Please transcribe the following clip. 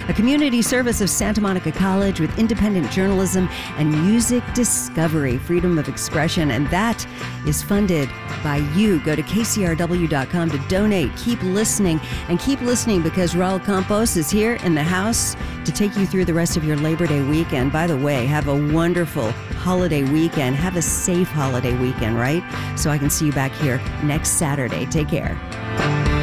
a community service of Santa Monica College with independent journalism and music discovery, freedom of expression, and that is funded by you. Go to kcrw.com to donate. Keep listening, and keep listening because Raul Campos is here in the house to take you through the rest of your Labor Day weekend. By the way, have a wonderful holiday weekend. Have a safe holiday weekend, right? So I can see you back here next Saturday. Take care.